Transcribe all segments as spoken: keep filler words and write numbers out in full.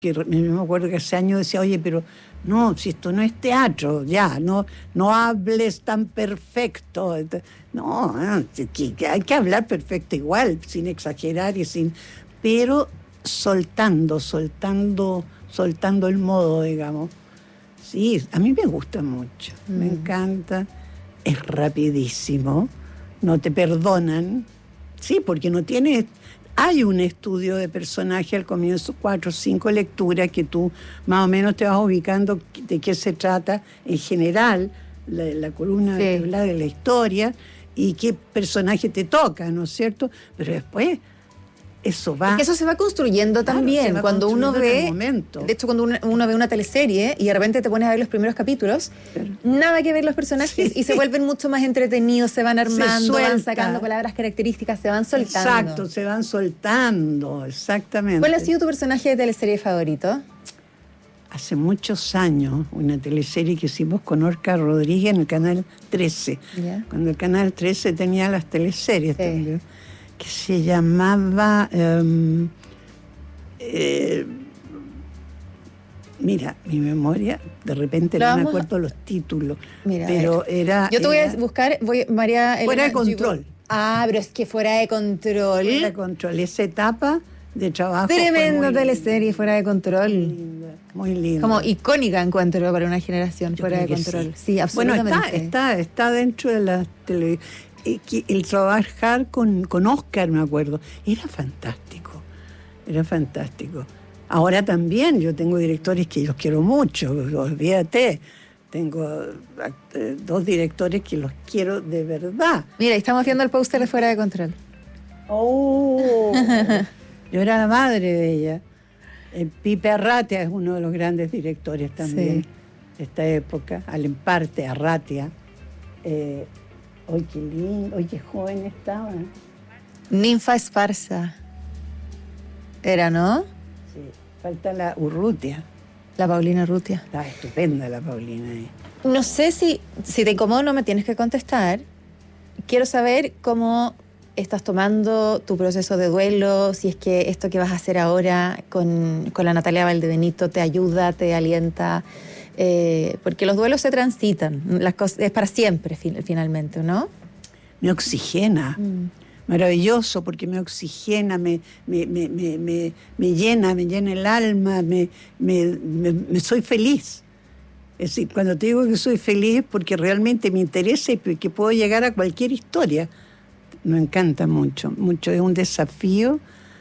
que me acuerdo que hace años decía, oye, pero no, si esto no es teatro, ya, no, no hables tan perfecto. No, que hay que hablar perfecto igual, sin exagerar y sin, pero soltando, soltando, soltando el modo, digamos. Sí, a mí me gusta mucho, mm. me encanta, es rapidísimo, no te perdonan, sí, porque no tienes... Hay un estudio de personaje al comienzo, cuatro o cinco lecturas que tú más o menos te vas ubicando de qué se trata en general, la, la columna sí. de la historia y qué personaje te toca, ¿no es cierto? Pero después eso va... Es que eso se va construyendo claro, también. Va cuando uno ve... De hecho, cuando uno, uno ve una teleserie y de repente te pones a ver los primeros capítulos, pero, nada que ver los personajes sí. y se vuelven mucho más entretenidos, se van armando, se van sacando palabras características, se van soltando. Exacto, se van soltando, exactamente. ¿Cuál ha sido tu personaje de teleserie favorito? Hace muchos años, una teleserie que hicimos con Orca Rodríguez en el Canal trece. Yeah. Cuando el Canal trece tenía las teleseries sí. también. Que se llamaba... Um, eh, mira, mi memoria, de repente no me acuerdo los títulos, mira, pero era... Yo te voy era, a buscar, voy, María Elena, Fuera de control. Chico. Ah, pero es que Fuera de control. Fuera de control, esa etapa de trabajo. Tremenda teleserie, Fuera de control. Muy linda, muy linda. Como icónica encuentro para una generación, Yo Fuera de control. Sí, sí absolutamente. Bueno, está, está, está dentro de la televisión. El trabajar con, con Oscar, me acuerdo, era fantástico, era fantástico. Ahora también yo tengo directores que los quiero mucho, olvídate, tengo eh, dos directores que los quiero de verdad. Mira, estamos viendo el póster de Fuera de Control. Oh, yo era la madre de ella. El Pipe Arratia es uno de los grandes directores también sí. de esta época, al emparte, Arratia. Eh, Oye, qué lindo, oye, qué joven estaba. Ninfa Esparza. Era, ¿no? Sí, falta la Urrutia. La Paulina Urrutia. Está estupenda la Paulina ahí. No sé si, si te incomodo, no me tienes que contestar. Quiero saber cómo estás tomando tu proceso de duelo, si es que esto que vas a hacer ahora con, con la Natalia Valdebenito te ayuda, te alienta... Eh, porque los duelos se transitan, las cosas, es para siempre fin, finalmente, ¿no? Me oxigena, mm. maravilloso, porque me oxigena, me, me, me, me, me, me llena, me llena el alma, me, me, me, me soy feliz. Es decir, cuando te digo que soy feliz, porque realmente me interesa y que puedo llegar a cualquier historia. Me encanta mucho, mucho, es un desafío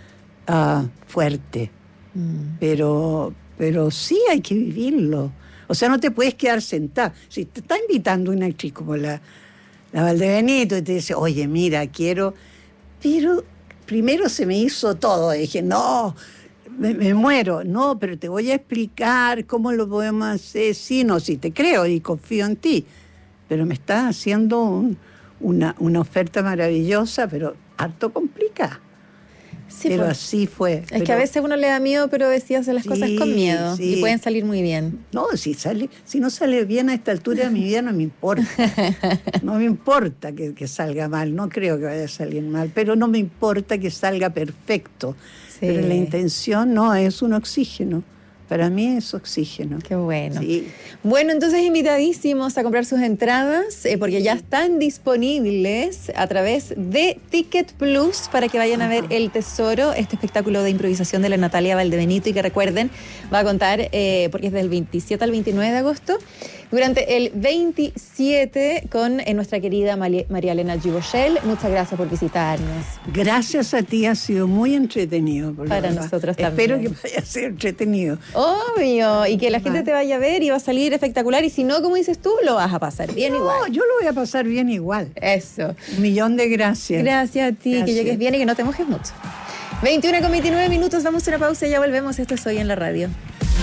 uh, fuerte, mm. pero, pero sí hay que vivirlo. O sea, no te puedes quedar sentada. Si te está invitando una actriz como la, la Valdebenito y te dice, oye, mira, quiero... Pero primero se me hizo todo. Y dije, no, me, me muero. No, pero te voy a explicar cómo lo podemos hacer. Sí, no, sí, te creo y confío en ti. Pero me está haciendo un, una, una oferta maravillosa, pero harto complicada. Sí, pero pues, así fue. Es pero, que a veces uno le da miedo, pero decide hacer las sí, cosas con miedo sí. y pueden salir muy bien. No, si sale, si no sale bien a esta altura de mi vida no me importa. No me importa que, que salga mal, no creo que vaya a salir mal, pero no me importa que salga perfecto. Sí. Pero la intención no, es un oxígeno. Para mí es oxígeno. Qué bueno. Sí. Bueno, entonces invitadísimos a comprar sus entradas eh, porque ya están disponibles a través de Ticket Plus para que vayan a ver El Tesoro, este espectáculo de improvisación de la Natalia Valdebenito y que recuerden, va a contar, eh, porque es del veintisiete al veintinueve de agosto, durante el veintisiete con eh, nuestra querida María, María Elena Gibochel. Muchas gracias por visitarnos. Gracias a ti, ha sido muy entretenido. Para nosotros también. Espero que vaya a ser entretenido. Obvio, y que la gente te vaya a ver y va a salir espectacular, y si no, como dices tú, lo vas a pasar bien no, igual. No, yo lo voy a pasar bien igual. Eso. Un millón de gracias. Gracias a ti, gracias. Que llegues bien y que no te mojes mucho. veintiuno con veintinueve minutos, damos una pausa y ya volvemos. Esto es Hoy en la Radio.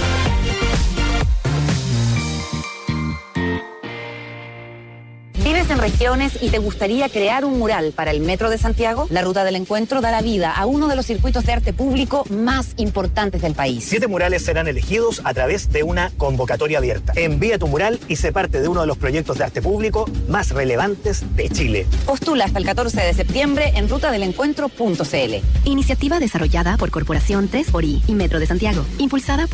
¿Vives en regiones y te gustaría crear un mural para el Metro de Santiago? La Ruta del Encuentro dará vida a uno de los circuitos de arte público más importantes del país. Siete murales serán elegidos a través de una convocatoria abierta. Envía tu mural y sé parte de uno de los proyectos de arte público más relevantes de Chile. Postula hasta el catorce de septiembre en ruta del encuentro punto c l. Iniciativa desarrollada por Corporación tres por I y Metro de Santiago. Impulsada por